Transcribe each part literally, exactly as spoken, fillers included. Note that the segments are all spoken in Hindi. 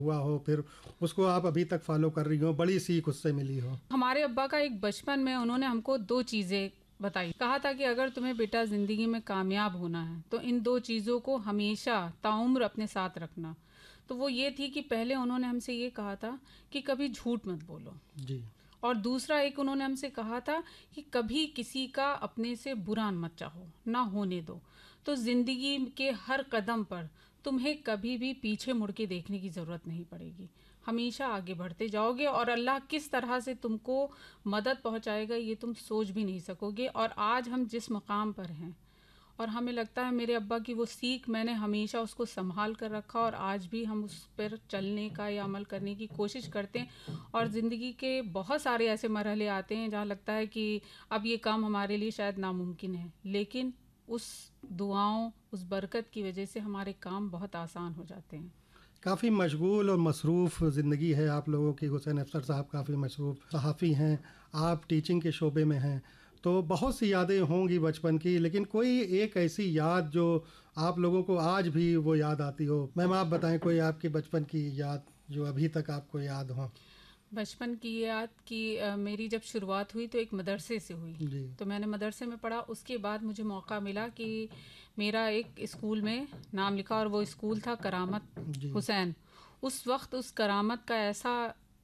हुआ हो, फिर उसको आप अभी तक फॉलो कर रही हो, बड़ी सीख उससे मिली हो? हमारे अब्बा का एक बचपन में उन्होंने हमको दो चीज़ें बताई। कहा था कि अगर तुम्हें बेटा ज़िंदगी में कामयाब होना है तो इन दो चीज़ों को हमेशा ताउम्र अपने साथ रखना। तो वो ये थी कि पहले उन्होंने हमसे ये कहा था कि कभी झूठ मत बोलो जी। और दूसरा एक उन्होंने हमसे कहा था कि कभी किसी का अपने से बुरा मत चाहो, ना होने दो। तो ज़िंदगी के हर कदम पर तुम्हें कभी भी पीछे मुड़ के देखने की ज़रूरत नहीं पड़ेगी, हमेशा आगे बढ़ते जाओगे और अल्लाह किस तरह से तुमको मदद पहुंचाएगा ये तुम सोच भी नहीं सकोगे। और आज हम जिस मकाम पर हैं और हमें लगता है मेरे अब्बा की वो सीख मैंने हमेशा उसको संभाल कर रखा और आज भी हम उस पर चलने का या अमल करने की कोशिश करते हैं। और ज़िंदगी के बहुत सारे ऐसे मरहले आते हैं जहाँ लगता है कि अब ये काम हमारे लिए शायद नामुमकिन है, लेकिन उस दुआओं उस बरकत की वजह से हमारे काम बहुत आसान हो जाते हैं। काफ़ी मशगूल और मसरूफ़ ज़िंदगी है आप लोगों की। हुसैन अफसर साहब काफ़ी मशरूफ़ सहाफ़ी हैं, आप टीचिंग के शोबे में हैं, तो बहुत सी यादें होंगी बचपन की, लेकिन कोई एक ऐसी याद जो आप लोगों को आज भी वो याद आती हो? मैम आप बताएं कोई आपकी बचपन की याद जो अभी तक आपको याद हो। बचपन की याद कि अ, मेरी जब शुरुआत हुई तो एक मदरसे से हुई। जी। तो मैंने मदरसे में पढ़ा, उसके बाद मुझे मौका मिला कि मेरा एक स्कूल में नाम लिखा और वो स्कूल था करामत जी। हुसैन। उस वक्त उस करामत का ऐसा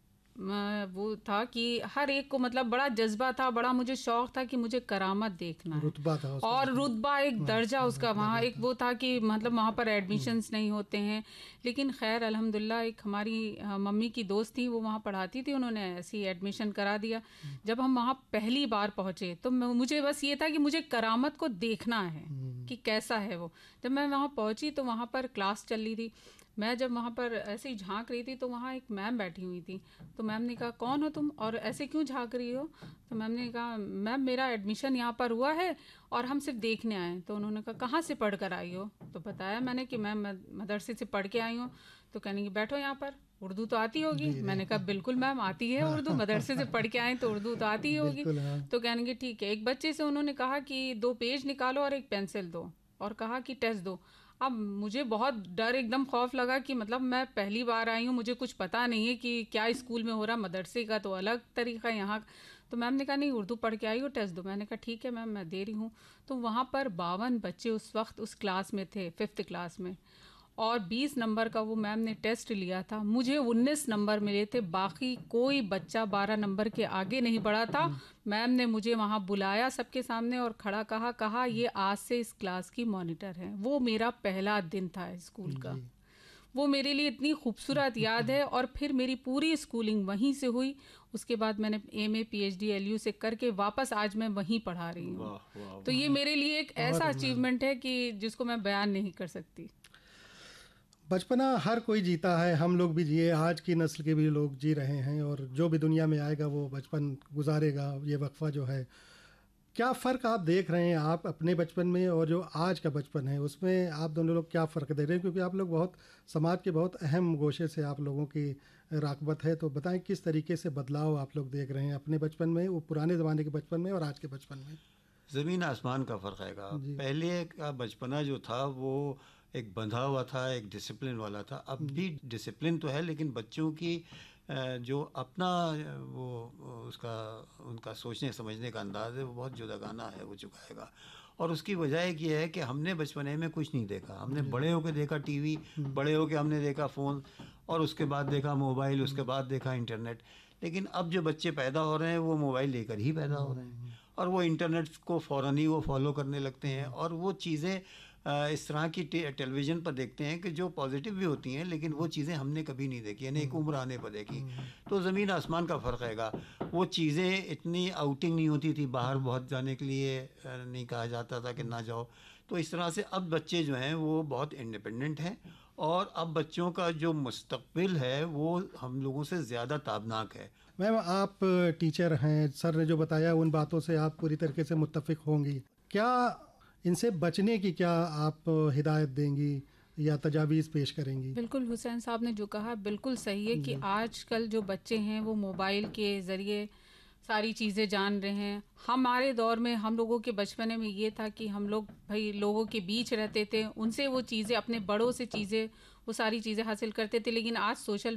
अ, वो था कि हर एक को मतलब बड़ा जज्बा था, बड़ा मुझे शौक था कि मुझे करामत देखना है। रुतबा था उसका। और रुतबा एक दर्जा उसका वहाँ एक था। वो था कि मतलब वहाँ पर एडमिशन्स नहीं होते हैं। लेकिन खैर अल्हम्दुलिल्लाह एक हमारी अ, मम्मी की दोस्त थी, वो वहाँ पढ़ाती थी, उन्होंने ऐसी एडमिशन करा दिया। जब हम वहाँ पहली बार पहुँचे तो मैं- मुझे बस ये था कि मुझे करामत को देखना है कि कैसा है वो। जब मैं वहाँ पहुँची तो वहाँ पर क्लास चल रही थी। मैं जब वहाँ पर ऐसे ही झांक रही थी तो वहाँ एक मैम बैठी हुई थी। तो मैम ने कहा कौन हो तुम और ऐसे क्यों झांक रही हो? तो मैम ने कहा मैम मेरा एडमिशन यहाँ पर हुआ है और हम सिर्फ देखने आए हैं। तो उन्होंने कहा कहाँ से पढ़ कर आई हो? तो बताया मैंने कि मैं मदरसे से पढ़ के आई हूँ। तो कहने की बैठो यहाँ पर, उर्दू तो आती होगी। मैंने कहा बिल्कुल मैम आती है उर्दू, मदरसे से पढ़ के आए तो उर्दू तो आती ही होगी। हाँ। तो कहने की ठीक है। एक बच्चे से उन्होंने कहा कि दो पेज निकालो और एक पेंसिल दो और कहा कि टेस्ट दो। अब मुझे बहुत डर एकदम खौफ लगा कि मतलब मैं पहली बार आई हूँ, मुझे कुछ पता नहीं है कि क्या स्कूल में हो रहा, मदरसे का तो अलग तरीका यहाँ। तो मैम ने कहा नहीं उर्दू पढ़ के आई हो, टेस्ट दो। मैंने कहा ठीक है मैम मैं दे रही हूँ। तो वहाँ पर बावन बच्चे उस वक्त उस क्लास में थे, फिफ्थ क्लास में, और बीस नंबर का वो मैम ने टेस्ट लिया था। मुझे उन्नीस नंबर मिले थे, बाकी कोई बच्चा बारह नंबर के आगे नहीं बढ़ा था। मैम ने मुझे वहाँ बुलाया सबके सामने और खड़ा कहा कहा ये आज से इस क्लास की मॉनिटर है। वो मेरा पहला दिन था स्कूल का। वो मेरे लिए इतनी खूबसूरत याद है। और फिर मेरी पूरी स्कूलिंग वहीं से हुई। उसके बाद मैंने M A P H D L U से करके वापस आज मैं वहीं पढ़ा रही हूँ। तो ये मेरे लिए एक ऐसा अचीवमेंट है कि जिसको मैं बयान नहीं कर सकती। बचपना हर कोई जीता है, हम लोग भी जिए, आज की नस्ल के भी लोग जी रहे हैं और जो भी दुनिया में आएगा वो बचपन गुजारेगा। ये वक्फा जो है, क्या फ़र्क आप देख रहे हैं आप अपने बचपन में और जो आज का बचपन है उसमें आप दोनों लोग क्या फ़र्क दे रहे हैं? क्योंकि आप लोग बहुत समाज के बहुत अहम गोशे से आप लोगों की राकबत है, तो बताएं किस तरीके से बदलाव आप लोग देख रहे हैं अपने बचपन में, वो पुराने ज़माने के बचपन में और आज के बचपन में? ज़मीन आसमान का फ़र्क आएगा। पहले का बचपना जो था वो एक बंधा हुआ था, एक डिसिप्लिन वाला था। अब भी डिसिप्लिन तो है, लेकिन बच्चों की जो अपना वो उसका उनका सोचने समझने का अंदाज़ है वो बहुत जुदागाना है, वो चुकाएगा। और उसकी वजह एक ये है कि हमने बचपने में कुछ नहीं देखा। हमने बड़े होकर देखा टीवी, बड़े होकर हमने देखा फ़ोन, और उसके बाद देखा मोबाइल, उसके बाद देखा इंटरनेट। लेकिन अब जो बच्चे पैदा हो रहे हैं वो मोबाइल लेकर ही पैदा हो रहे हैं और वो इंटरनेट को फ़ौरन ही वो फॉलो करने लगते हैं। और वो चीज़ें इस तरह की टेलीविज़न पर देखते हैं कि जो पॉजिटिव भी होती हैं, लेकिन वो चीज़ें हमने कभी नहीं देखी, यानी एक उम्र आने पर देखी। तो ज़मीन आसमान का फ़र्क हैगा। वो चीज़ें इतनी आउटिंग नहीं होती थी, बाहर बहुत जाने के लिए नहीं कहा जाता था कि ना जाओ। तो इस तरह से अब बच्चे जो हैं वो बहुत इंडिपेंडेंट हैं और अब बच्चों का जो मुस्तकबिल है वो हम लोगों से ज़्यादा ताबनाक है। मैम आप टीचर हैं, सर ने जो बताया उन बातों से आप पूरी तरीके से मुत्तफिक होंगी। क्या इनसे बचने की क्या आप हिदायत देंगी या तजावीज़ पेश करेंगी? बिल्कुल, हुसैन साहब ने जो कहा बिल्कुल सही है कि आजकल जो बच्चे हैं वो मोबाइल के ज़रिए सारी चीज़ें जान रहे हैं। हमारे दौर में हम लोगों के बचपने में ये था कि हम लोग भाई लोगों के बीच रहते थे, उनसे वो चीज़ें, अपने बड़ों से चीज़ें वो सारी चीज़ें हासिल करते थे। लेकिन आज सोशल